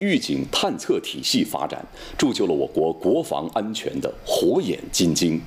预警探测体系发展，铸就了我国国防安全的火眼金睛。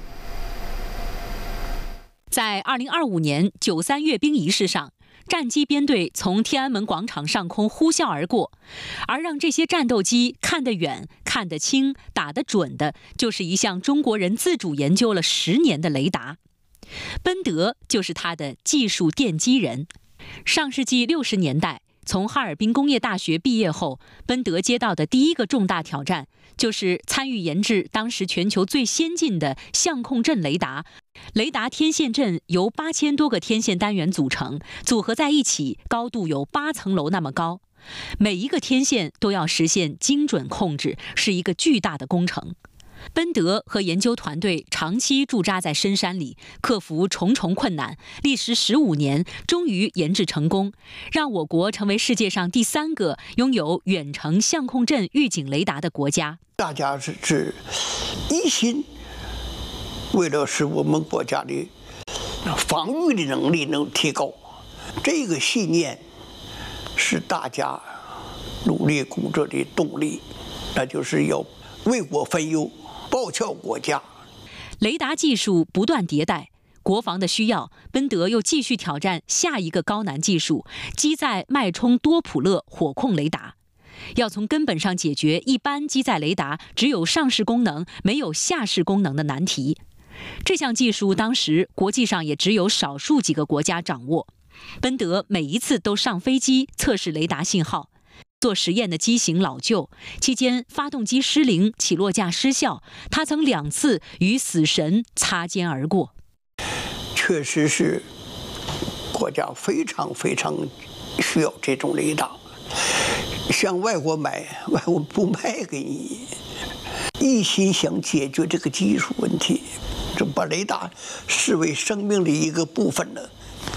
在2025年93阅兵仪式上，战机编队从天安门广场上空呼啸而过，而让这些战斗机看得远、看得清、打得准的，就是一项中国人自主研究了10年的雷达。奔德就是它的技术奠基人。上世纪60年代，从哈尔滨工业大学毕业后，奔德接到的第一个重大挑战，就是参与研制当时全球最先进的相控阵雷达。雷达天线阵由8000多个天线单元组成，组合在一起，高度有8层楼那么高。每一个天线都要实现精准控制，是一个巨大的工程。奔德和研究团队长期驻扎在深山里，克服重重困难，历时15年，终于研制成功，让我国成为世界上第3个拥有远程相控阵预警雷达的国家。 大家是一心为了使我们国家的防御的能力能提高，这个信念是大家努力工作的动力，那就是要为国分忧，报效国家。 雷达技术不断迭代，国防的需要，奔德又继续挑战下一个高难技术——机载脉冲多普勒火控雷达。要从根本上解决一般机载雷达只有上视功能没有下视功能的难题。这项技术当时国际上也只有少数几个国家掌握。奔德每一次都上飞机测试雷达信号，做实验的机型老旧，期间发动机失灵，起落架失效，他曾2次与死神擦肩而过。 确实是国家非常需要这种雷达，向外国买，外国不卖给你，一心想解决这个技术问题，就把雷达视为生命的一个部分了。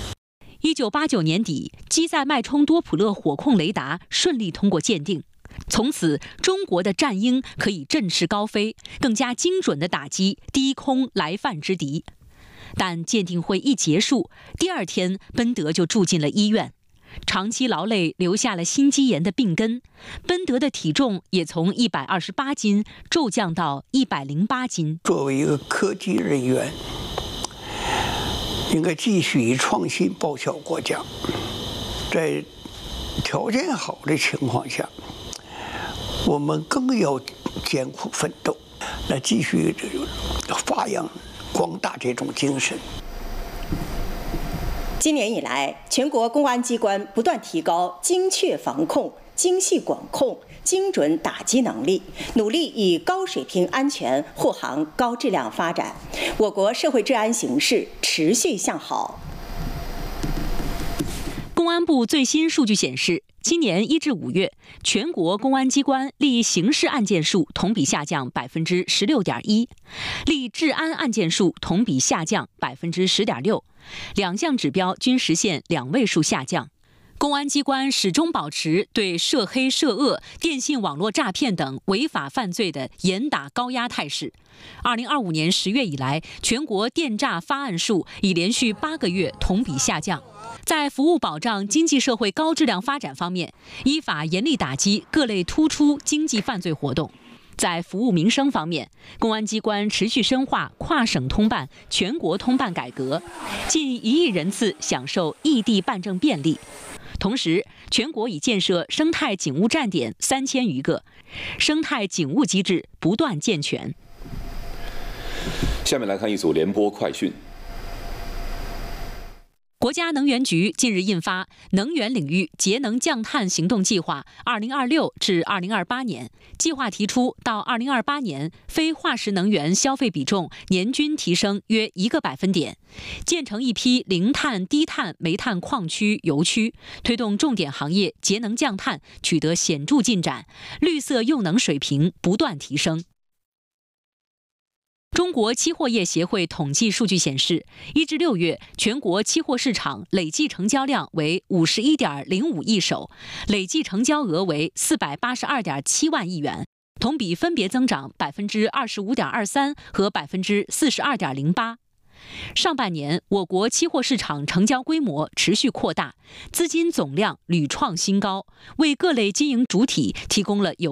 1989年底，机载脉冲多普勒火控雷达顺利通过鉴定，从此中国的战鹰可以振翅高飞，更加精准地打击低空来犯之敌。但鉴定会一结束，第2天奔德就住进了医院，长期劳累留下了心肌炎的病根，奔德的体重也从128斤骤降到108斤。 作为一个科技人员，应该继续以创新报效国家，在条件好的情况下，我们更要艰苦奋斗，来继续发扬光大这种精神。 今年以来，全国公安机关不断提高精确防控、精细管控、精准打击能力，努力以高水平安全护航高质量发展，我国社会治安形势持续向好。 公安部最新数据显示，今年1至5月，全国公安机关立刑事案件数同比下降16.1%，立治安案件数同比下降10.6%，2项指标均实现2位数下降。公安机关始终保持对涉黑涉恶、电信网络诈骗等违法犯罪的严打高压态势。2025年10月以来，全国电诈发案数已连续8个月同比下降。在服务保障经济社会高质量发展方面，依法严厉打击各类突出经济犯罪活动。在服务民生方面，公安机关持续深化跨省通办、全国通办改革，近1亿人次享受异地办证便利。同时，全国已建设生态警务站点3000余个，生态警务机制不断健全。 下面来看一组联播快讯。 国家能源局近日印发《能源领域节能降碳行动计划 （2026 至2028年）》，计划提出到2028年，非化石能源消费比重年均提升约1个百分点，建成一批零碳、低碳煤炭矿区、油区，推动重点行业节能降碳取得显著进展，绿色用能水平不断提升。中国期货业协会统计数据显示，1至6月全国期货市场累计成交量为51.05亿手，累计成交额为482.7万亿元，同比分别增长25.23%和42.08%。 上半年，我国期货市场成交规模持续扩大，资金总量屡创新高，为各类经营主体提供了有